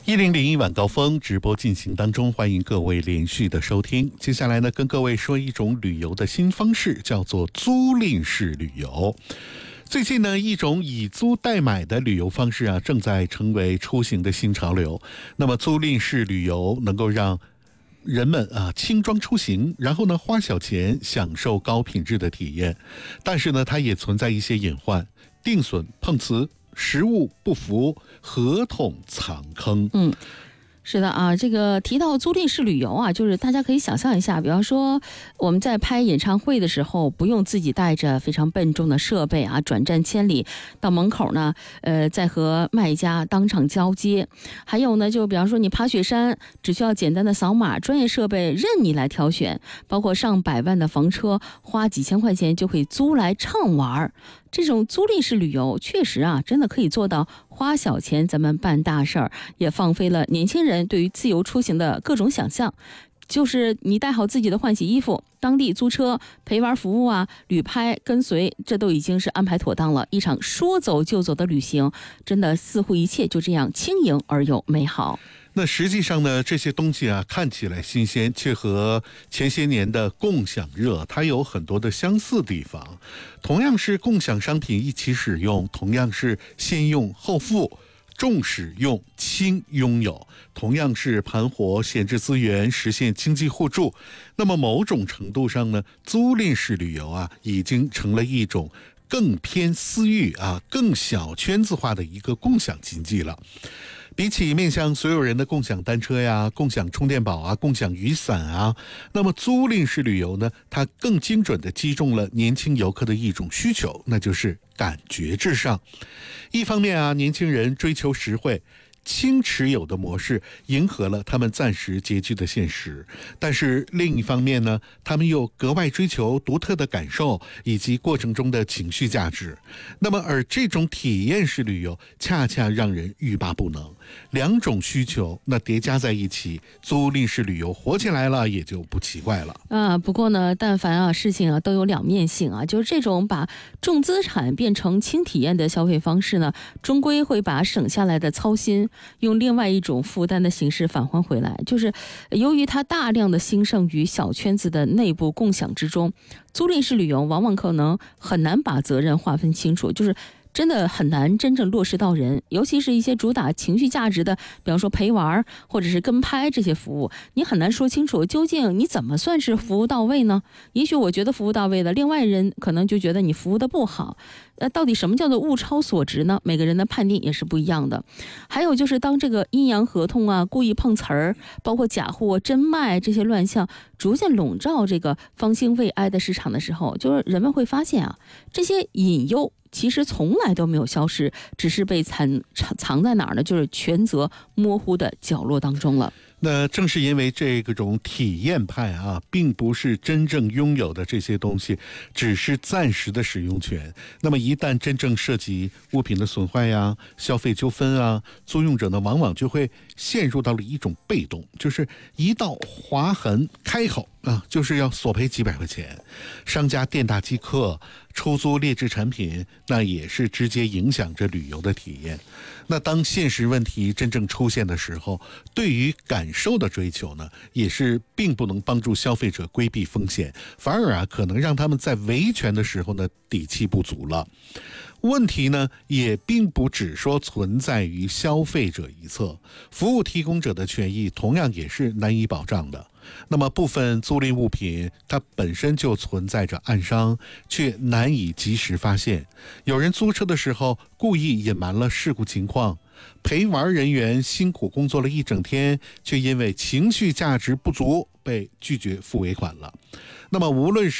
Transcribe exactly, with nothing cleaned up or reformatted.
一零零一晚高峰直播进行当中，欢迎各位连续的收听。接下来呢，跟各位说一种旅游的新方式，叫做租赁式旅游。最近呢，一种以租代买的旅游方式啊，正在成为出行的新潮流。那么，租赁式旅游能够让人们啊轻装出行，然后呢花小钱享受高品质的体验。但是呢，它也存在一些隐患，定损碰瓷、实物不符、合同藏坑。 嗯。是的啊，这个提到租赁式旅游啊，就是大家可以想象一下，比方说我们在拍演唱会的时候，不用自己带着非常笨重的设备啊，转战千里到门口呢，呃，再和卖家当场交接。还有呢，就比方说你爬雪山，只需要简单的扫码，专业设备任你来挑选，包括上百万的房车，花几千块钱就可以租来畅玩。这种租赁式旅游确实啊，真的可以做到花小钱咱们办大事儿，也放飞了年轻人对于自由出行的各种想象。就是你带好自己的换洗衣服，当地租车、陪玩服务啊、旅拍跟随，这都已经是安排妥当了。一场说走就走的旅行，真的似乎一切就这样轻盈而又美好。 那实际上呢，这些东西啊看起来新鲜，却和前些年的共享热它有很多的相似地方。同样是共享商品一起使用，同样是先用后付、重使用轻拥有，同样是盘活闲置资源，实现经济互助。那么某种程度上呢，租赁式旅游啊已经成了一种更偏私域啊更小圈子化的一个共享经济了。比起面向所有人的共享单车呀、共享充电宝啊、共享雨伞啊，那么租赁式旅游呢，它更精准地击中了年轻游客的一种需求，那就是感觉至上。一方面啊，年轻人追求实惠，轻持有的模式迎合了他们暂时拮据的现实，但是另一方面呢，他们又格外追求独特的感受以及过程中的情绪价值。那么而这种体验式旅游恰恰让人欲罢不能，两种需求那叠加在一起，租赁式旅游火起来了也就不奇怪了啊。不过呢，但凡啊事情啊都有两面性啊，就是这种把重资产变成轻体验的消费方式呢，终归会把省下来的操心用另外一种负担的形式返还回来。就是由于它大量的兴盛于小圈子的内部共享之中，租赁式旅游往往可能很难把责任划分清楚，就是真的很难真正落实到人。尤其是一些主打情绪价值的，比方说陪玩或者是跟拍这些服务，你很难说清楚究竟你怎么算是服务到位呢？也许我觉得服务到位的，另外人可能就觉得你服务的不好。呃，到底什么叫做物超所值呢？每个人的判定也是不一样的。还有就是当这个阴阳合同啊、故意碰瓷儿，包括假货、真卖这些乱象逐渐笼罩这个方兴未艾的市场的时候，就是人们会发现啊，这些隐忧其实从来都没有消失，只是被藏藏在哪儿呢？就是权责模糊的角落当中了。 那正是因为这种体验派啊，并不是真正拥有的这些东西，只是暂时的使用权。那么一旦真正涉及物品的损坏呀、消费纠纷啊，租用者呢往往就会陷入到了一种被动，就是一道划痕开口啊，就是要索赔几百块钱。商家店大欺客，出租劣质产品，那也是直接影响着旅游的体验。那当现实问题真正出现的时候，对于感受的追求呢，也是并不能帮助消费者规避风险，反而啊可能让他们在维权的时候呢底气不足了。问题呢也并不只说存在于消费者一侧，服务提供者的权益同样也是难以保障的。那么部分租赁物品它本身就存在着暗伤，却难以及时发现。有人租车的时候故意隐瞒了事故情况，陪玩人员辛苦工作了一整天，却因为情绪价值不足被拒绝付尾款了。那么无论是